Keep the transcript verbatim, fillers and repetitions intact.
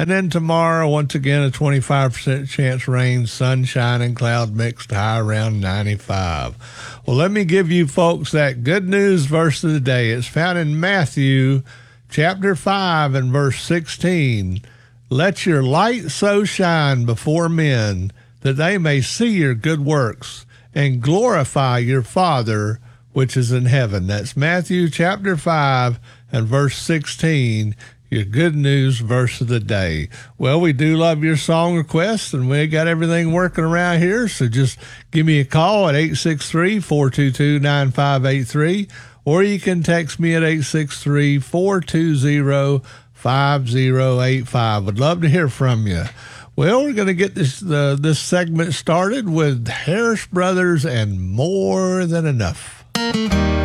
And then tomorrow, once again, a twenty-five percent chance rain, sunshine, and cloud mixed, high around ninety-five. Well, let me give you folks that good news verse of the day. It's found in Matthew chapter five and verse sixteen. Let your light so shine before men that they may see your good works and glorify your Father which is in heaven. That's Matthew chapter five and verse sixteen, your good news verse of the day. Well, we do love your song requests, and we got everything working around here, so just give me a call at eight six three, four two two, nine five eight three, or you can text me at eight six three, four two zero, five zero eight five. Would love to hear from you. Well, we're going to get this uh, this segment started with Harris Brothers and More Than Enough.